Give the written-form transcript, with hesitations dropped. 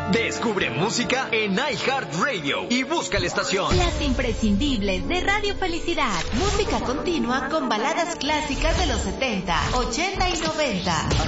Descubre música en iHeartRadio y busca la estación. Las imprescindibles de Radio Felicidad. Música continua con baladas clásicas de los 70, 80 y 90.